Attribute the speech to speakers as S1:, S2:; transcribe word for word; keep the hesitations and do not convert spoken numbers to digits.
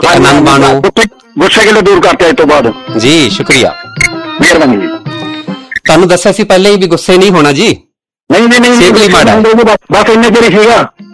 S1: ਤੇ ਆਨੰਦ ਮਾਣੋ।
S2: ਗੁੱਸੇ ਗਿਲੇ ਦੂਰ ਕਰਤੇ ਅੱਜ ਤੋਂ ਬਾਅਦ।
S1: ਜੀ ਸ਼ੁਕਰੀਆ,
S2: ਮਿਹਰਬਾਨੀ ਜੀ।
S1: ਤੁਹਾਨੂੰ ਦੱਸਿਆ ਸੀ ਪਹਿਲੇ ਹੀ ਵੀ ਗੁੱਸੇ ਨਹੀਂ ਹੋਣਾ ਜੀ।
S2: ਨਹੀਂ ਨਹੀਂ ਨਹੀਂ
S1: ਸਿਹਤ ਲਈ ਮਾੜਾ ਹੈ।
S2: ਬਸ ਇੰਨੇ ਚਿਰ ਹੀ ਸੀਗਾ।